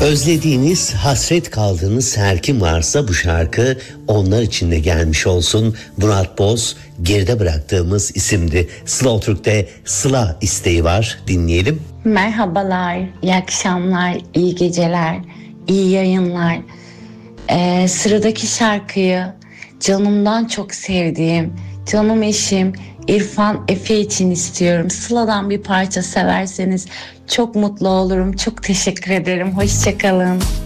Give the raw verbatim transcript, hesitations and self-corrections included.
Özlediğiniz, hasret kaldığınız her kim varsa bu şarkı onlar için de gelmiş olsun. Murat Boz, geride bıraktığımız isimdi. Slow Türk'te Sıla isteği var, dinleyelim. Merhabalar, iyi akşamlar, iyi geceler, iyi yayınlar. Ee, sıradaki şarkıyı canımdan çok sevdiğim canım eşim İrfan Efe için istiyorum. Sıla'dan bir parça severseniz çok mutlu olurum. Çok teşekkür ederim. Hoşçakalın.